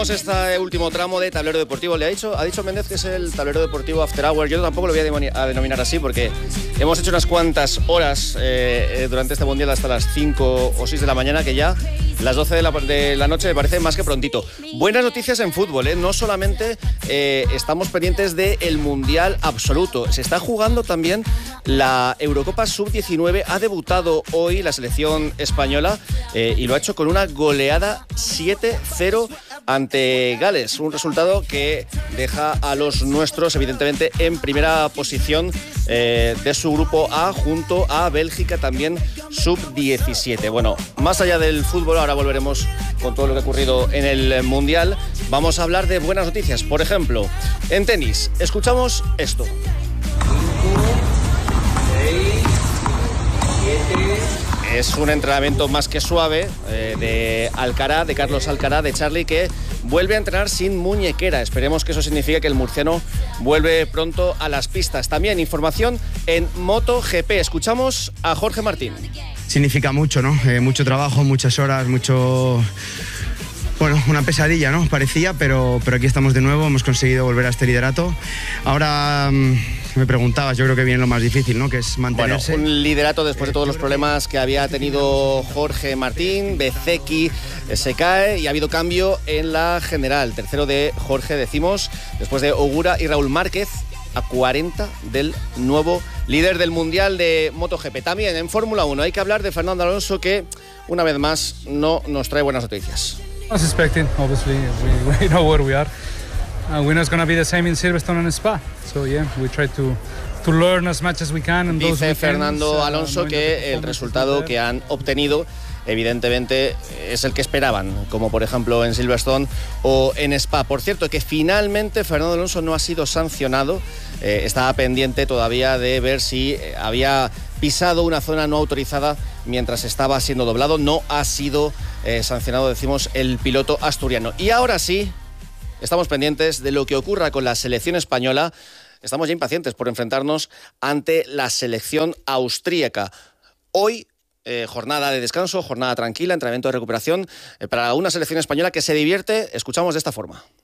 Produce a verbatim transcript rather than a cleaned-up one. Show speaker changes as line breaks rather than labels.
Este último tramo de tablero deportivo. Le ha dicho, ha dicho Méndez que es el tablero deportivo After Hour. Yo tampoco lo voy a denominar así porque hemos hecho unas cuantas horas eh, durante este mundial hasta las cinco o seis de la mañana, que ya las doce de la, de la noche me parece más que prontito. Buenas noticias en fútbol, ¿eh? No solamente eh, estamos pendientes del mundial absoluto, se está jugando también la Eurocopa sub diecinueve. Ha debutado hoy la selección española eh, y lo ha hecho con una goleada siete cero ante Gales, un resultado que deja a los nuestros evidentemente en primera posición eh, de su grupo A, junto a Bélgica también sub diecisiete. Bueno, más allá del fútbol, ahora volveremos con todo lo que ha ocurrido en el Mundial. Vamos a hablar de buenas noticias. Por ejemplo, en tenis, escuchamos esto. Es un entrenamiento más que suave eh, de Alcaraz, de Carlos Alcaraz, de Charlie, que vuelve a entrenar sin muñequera. Esperemos que eso signifique que el murciano vuelve pronto a las pistas. También información en MotoGP. Escuchamos a Jorge Martín.
Significa mucho, ¿no? Eh, mucho trabajo, muchas horas, mucho... Bueno, una pesadilla, ¿no? Parecía, pero, pero aquí estamos de nuevo, hemos conseguido volver a este liderato. Ahora mmm, me preguntabas, yo creo que viene lo más difícil, ¿no? Que es mantenerse.
Bueno, un liderato después de todos los problemas que había tenido Jorge Martín. Bezzecchi se cae y ha habido cambio en la general. Tercero de Jorge, decimos, después de Ogura y Raúl Márquez, a cuarenta del nuevo líder del Mundial de MotoGP. También en Fórmula uno hay que hablar de Fernando Alonso, que una vez más no nos trae buenas noticias.
I was expecting, obviously, we, we know where we are. Uh, we know it's going to be the same in Silverstone and Spa. So yeah, we try to to learn as much as we can. In those
Dice
weekends,
Fernando Alonso
uh,
que el resultado que han obtenido evidentemente es el que esperaban, como por ejemplo en Silverstone o en Spa. Por cierto, que finalmente Fernando Alonso no ha sido sancionado. Eh, estaba pendiente todavía de ver si había pisado una zona no autorizada mientras estaba siendo doblado. No ha sido eh, sancionado, decimos, el piloto asturiano. Y ahora sí, estamos pendientes de lo que ocurra con la selección española. Estamos ya impacientes por enfrentarnos ante la selección austríaca. Hoy, eh, jornada de descanso, jornada tranquila, entrenamiento de recuperación eh, para una selección española que se divierte. Escuchamos de esta forma.